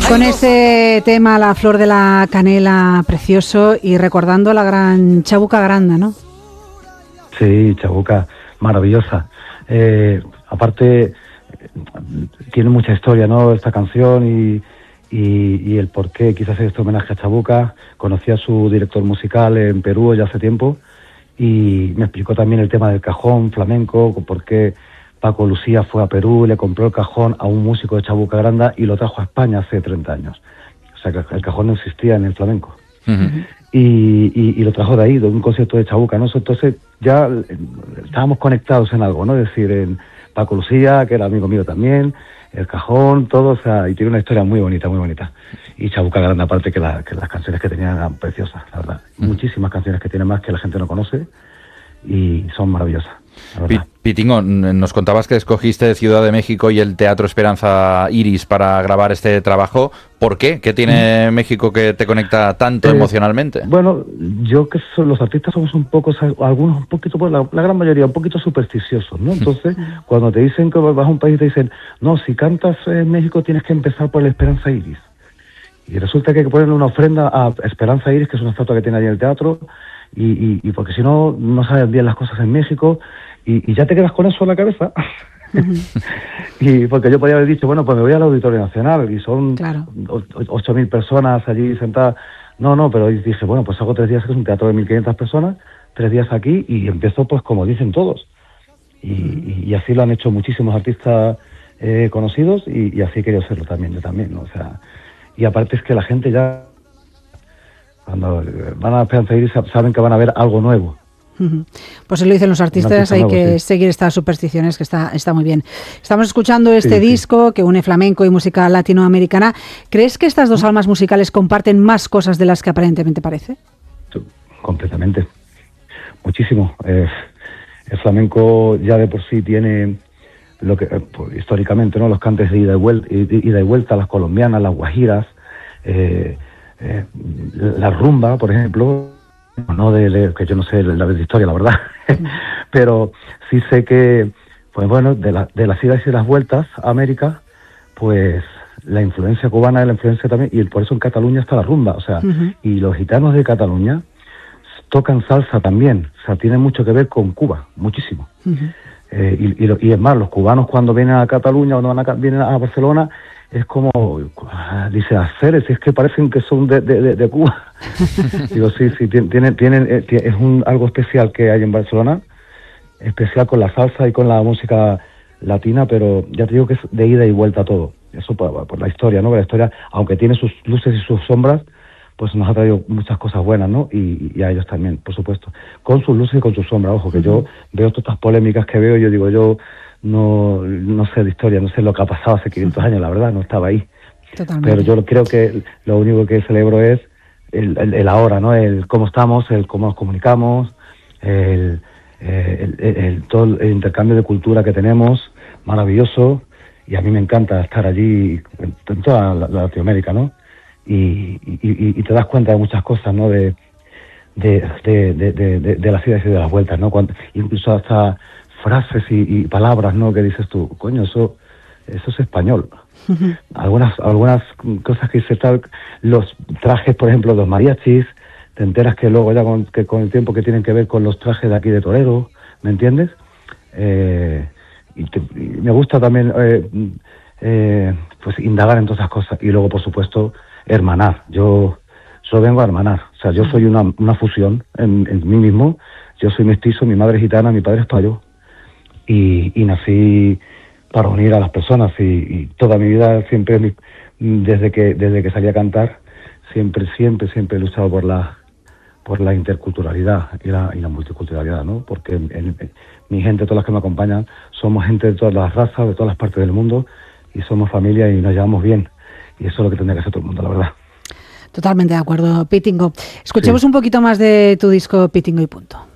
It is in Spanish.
Con ese tema, La flor de la canela, precioso, y recordando a la gran Chabuca Granda, ¿no? Sí, Chabuca, maravillosa. Aparte, tiene mucha historia, ¿no?, esta canción y el por qué quise hacer este homenaje a Chabuca. Conocí a su director musical en Perú ya hace tiempo y me explicó también el tema del cajón flamenco, por qué Paco Lucía fue a Perú, le compró el cajón a un músico de Chabuca Granda y lo trajo a España hace 30 años. O sea que el cajón no existía en el flamenco. Uh-huh. Y lo trajo de ahí, de un concierto de Chabuca, ¿no? Entonces ya estábamos conectados en algo, ¿no? Es decir, en Paco Lucía, que era amigo mío también, el cajón, todo, o sea, y tiene una historia muy bonita, muy bonita. Y Chabuca Granda, aparte que las canciones que tenía eran preciosas, la verdad. Muchísimas canciones que tiene más que la gente no conoce y son maravillosas. Pitingo, nos contabas que escogiste Ciudad de México y el Teatro Esperanza Iris para grabar este trabajo. ¿Por qué? ¿Qué tiene México que te conecta tanto emocionalmente? Bueno, yo que los artistas somos un poco, algunos un poquito, pues la gran mayoría, un poquito supersticiosos, ¿no? Entonces, cuando te dicen que vas a un país, te dicen, no, si cantas en México tienes que empezar por el Esperanza Iris. Y resulta que hay que ponerle una ofrenda a Esperanza Iris, que es una estatua que tiene allí en el teatro, y porque si no, no saben bien las cosas en México, y ya te quedas con eso en la cabeza. Y porque yo podía haber dicho, bueno, pues me voy al Auditorio Nacional, y son 8.000 personas allí sentadas. No, pero dije, bueno, pues hago 3 días, que es un teatro de 1.500 personas, 3 días aquí, y empiezo pues como dicen todos. Y así lo han hecho muchísimos artistas conocidos, y así he querido hacerlo también, yo también, ¿no? O sea, y aparte es que la gente ya, cuando van a Esperanza Iris, saben que van a ver algo nuevo. Pues se lo dicen los artistas, hay que seguir estas supersticiones, que está muy bien. Estamos escuchando este disco que une flamenco y música latinoamericana. ¿Crees que estas dos almas musicales comparten más cosas de las que aparentemente parece? Completamente, muchísimo. El flamenco ya de por sí tiene lo que pues, históricamente, ¿no?, los cantes de ida y vuelta, las colombianas, las guajiras, la rumba, por ejemplo. No que yo no sé la de historia, la verdad, pero sí sé que, pues bueno, de las idas y las vueltas a América, pues la influencia cubana es la influencia también, y por eso en Cataluña está la rumba, o sea, y los gitanos de Cataluña tocan salsa también, o sea, tiene mucho que ver con Cuba, muchísimo. Y es más, los cubanos cuando vienen a Cataluña o vienen a Barcelona, es como, dice, hacer, si es que parecen que son de Cuba. Digo, sí, tienen es algo especial que hay en Barcelona, especial con la salsa y con la música latina, pero ya te digo que es de ida y vuelta todo. Eso por la historia, ¿no? La historia, aunque tiene sus luces y sus sombras, pues nos ha traído muchas cosas buenas, ¿no? Y a ellos también, por supuesto. Con sus luces y con sus sombras. Ojo, que yo veo todas estas polémicas que veo, yo digo, yo no sé de historia, no sé lo que ha pasado hace 500 años, la verdad, no estaba ahí. Totalmente. Pero yo creo que lo único que celebro es el ahora, ¿no? El cómo estamos, el cómo nos comunicamos, todo el intercambio de cultura que tenemos, maravilloso, y a mí me encanta estar allí en toda la Latinoamérica, ¿no? Y te das cuenta de muchas cosas, ¿no? De las idas y de las vueltas, ¿no? Incluso hasta frases y palabras, ¿no?, que dices tú, coño, eso es español. Algunas cosas que dice tal, los trajes, por ejemplo, los mariachis, te enteras que luego ya con el tiempo que tienen que ver con los trajes de aquí de torero, ¿me entiendes? Y me gusta también pues indagar en todas esas cosas, y luego, por supuesto, hermanar. Yo vengo a hermanar, o sea, yo soy una fusión en mí mismo. Yo soy mestizo, mi madre es gitana, mi padre es payo, y nací para unir a las personas, y toda mi vida siempre, desde que salí a cantar, siempre he luchado por la interculturalidad y la multiculturalidad, ¿no? Porque mi gente, todas las que me acompañan, somos gente de todas las razas, de todas las partes del mundo, y somos familia y nos llevamos bien, y eso es lo que tendría que hacer todo el mundo, la verdad. Totalmente de acuerdo, Pitingo. Escuchemos un poquito más de tu disco Pitingo y punto.